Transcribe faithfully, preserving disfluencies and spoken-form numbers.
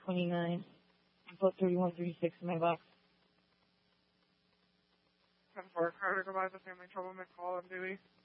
twenty-nine. I put thirty-one thirty-six in my box. ten four, Carter, goodbye, the family trouble, mid call on duty.